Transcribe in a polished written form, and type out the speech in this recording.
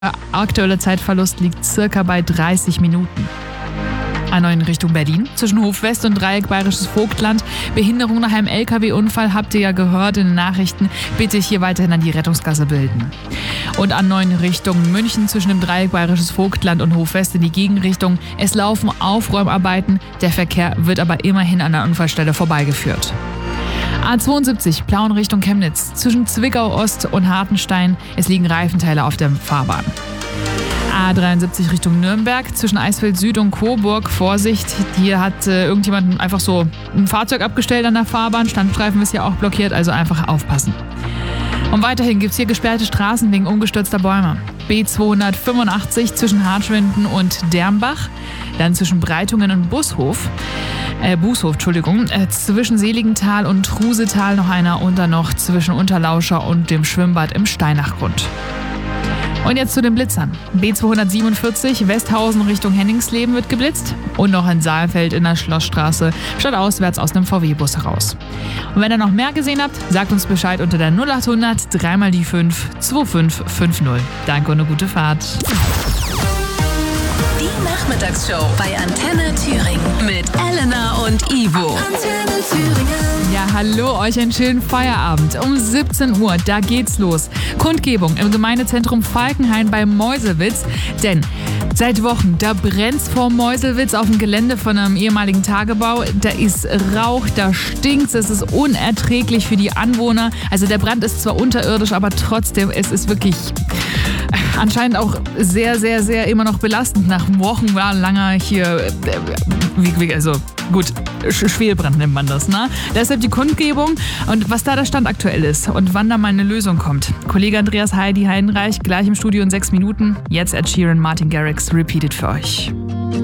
Aktueller Zeitverlust liegt circa bei 30 Minuten. A9 in Richtung Berlin, zwischen Hof West und Dreieck Bayerisches Vogtland. Behinderung nach einem LKW-Unfall habt ihr ja gehört in den Nachrichten. Bitte hier weiterhin an die Rettungsgasse bilden. Und A9 in Richtung München, zwischen dem Dreieck Bayerisches Vogtland und Hof West in die Gegenrichtung. Es laufen Aufräumarbeiten, der Verkehr wird aber immerhin an der Unfallstelle vorbeigeführt. A72 Plauen Richtung Chemnitz, zwischen Zwickau Ost und Hartenstein. Es liegen Reifenteile auf der Fahrbahn. A73 Richtung Nürnberg, zwischen Eisfeld Süd und Coburg. Vorsicht, hier hat irgendjemand einfach so ein Fahrzeug abgestellt an der Fahrbahn. Standstreifen ist ja auch blockiert, also einfach aufpassen. Und weiterhin gibt es hier gesperrte Straßen wegen umgestürzter Bäume. B285 zwischen Hartschwinden und Dermbach, dann zwischen Breitungen und Bußhof, zwischen Seligenthal und Trusetal noch einer und dann noch zwischen Unterlauscher und dem Schwimmbad im Steinachgrund. Und jetzt zu den Blitzern. B247 Westhausen Richtung Henningsleben wird geblitzt und noch in Saalfeld in der Schlossstraße stadtauswärts aus einem VW-Bus heraus. Und wenn ihr noch mehr gesehen habt, sagt uns Bescheid unter der 0800 3x5 2550. Danke und eine gute Fahrt. Die Nachmittagsshow bei Antenne Thüringen mit Elena und Ivo. Antenne Thüringen. Ja, hallo, euch einen schönen Feierabend. Um 17 Uhr, da geht's los. Kundgebung im Gemeindezentrum Falkenhain bei Meuselwitz. Denn seit Wochen, da brennt's vor Meuselwitz auf dem Gelände von einem ehemaligen Tagebau. Da ist Rauch, da stinkt's, es ist unerträglich für die Anwohner. Also der Brand ist zwar unterirdisch, aber trotzdem, es ist wirklich anscheinend auch sehr, sehr, sehr immer noch belastend nach wochenlanger hier, Schwelbrand nennt man das, ne? Deshalb die Kundgebung und was da der Stand aktuell ist und wann da mal eine Lösung kommt. Kollege Andreas Heidi Heidenreich gleich im Studio in 6 Minuten. Jetzt Ed Sheeran, Martin Garrix, repeated für euch.